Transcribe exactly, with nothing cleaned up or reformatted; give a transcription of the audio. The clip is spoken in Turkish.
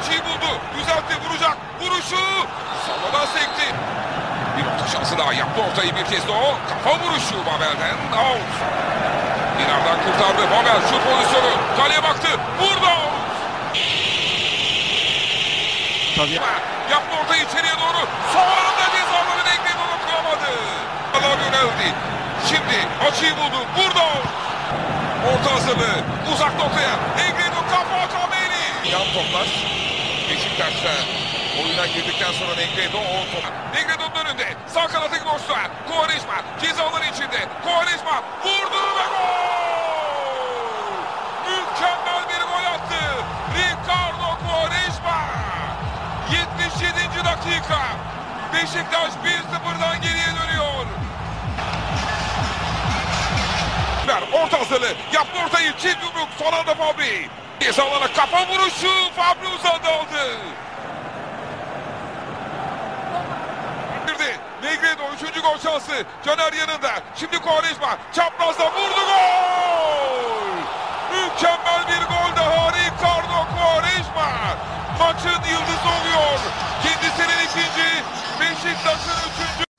açıyı buldu. Düzeltti, vuracak. Vuruşu sallana sekti. Bir orta şansı daha yaptı ortayı bir kez de o. Kafa vuruşu Babel'den out. Dinar'dan kurtardı. Babel şut pozisyonu. Kaleye baktı. Vurdu out. Tabii. Yaptı ortayı içeriye doğru. Son anda cezaları denkledi, onu kuramadı. Allah yöneldi. Şimdi açıyı buldu. Vurdu out. Orta hazırlığı. Uzak noktaya. Negredo kafa Kameri. Yan toplar. Beşiktaş'ta oyuna girdikten sonra Negredo o top. Negredo'nun önünde. Sağ kanatı Gnos'ta. Quaresma ceza alanı içinde. Quaresma vurdu ve gol! Mükemmel bir gol attı. Ricardo Quaresma. yetmiş yedinci dakika. Beşiktaş bir sıfırdan geriye dönüyor. Orta hazırlığı. Yaptı ortayı. Çift yumruk. Son anda Fabri. Ceza alana kafa vuruşu. Fabri uzadı aldı. Negredo üçüncü gol şansı. Caner yanında. Şimdi Quaresma çaprazda vurdu, gol! Mükemmel